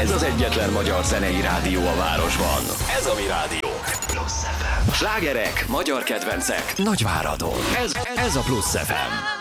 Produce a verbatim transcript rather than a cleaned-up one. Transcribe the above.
Ez az egyetlen magyar zenei rádió a városban. Ez a mi rádió. Plusz ef em. Slágerek, magyar kedvencek, Nagyváradon. Ez, ez a Plusz ef em.